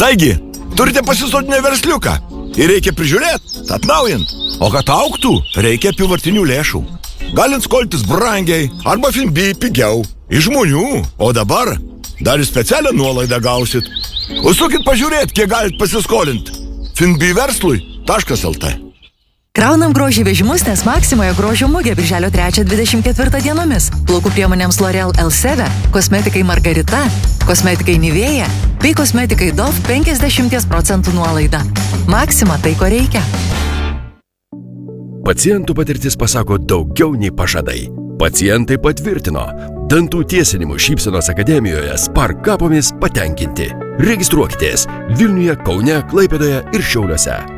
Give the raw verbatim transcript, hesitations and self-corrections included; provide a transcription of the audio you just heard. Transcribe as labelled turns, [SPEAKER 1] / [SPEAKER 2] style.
[SPEAKER 1] Taigi, turite pasisodinę versliuką ir reikia prižiūrėti, atnaujint. O kad augtų, reikia apyvartinių lėšų. Galint skoltis brangiai arba Finbi pigiau. Iš žmonių. O dabar dar ir specialią nuolaidą gausit. Užsukit pažiūrėti, kiek galit pasiskolinti. finbi verslui taškas el te.
[SPEAKER 2] Kraunam grožį vežimus, nes Maksimoje grožio mugė birželio trečią dvidešimt ketvirtą dienomis. Plaukų priemonėms L'Oreal Elseve, kosmetikai Margarita, kosmetikai Nivea bei kosmetikai Dove penkiasdešimt procentų nuolaida. Maksima tai, ko reikia.
[SPEAKER 3] Pacientų patirtis pasako daugiau nei pažadai. Pacientai patvirtino. Dantų tiesinimo Šypsenos akademijoje Spark kapomis patenkinti. Registruokitės Vilniuje, Kaune, Klaipėdoje ir Šiauliuose.